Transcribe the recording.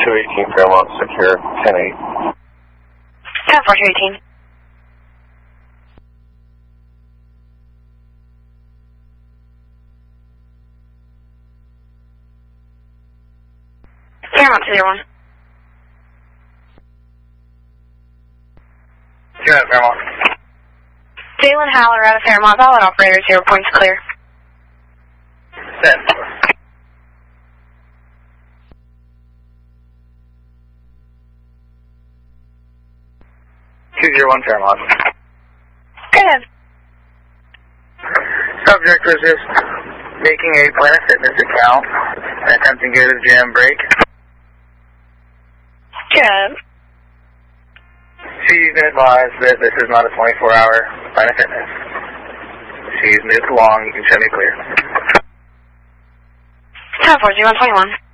218 Fairmont, secure 10-8. 10-4-218. Fairmont 201. Fairmont. Jalen Haller out of Fairmont, valid operator, 0 points clear. 10. 201 Fairmont. Go ahead. Subject was just making a Planet Fitness account and attempting to get a gym break. Good. She's been advised that this is not a 24-hour Planet Fitness. She's moved along. You can show me clear. 10-4-0121.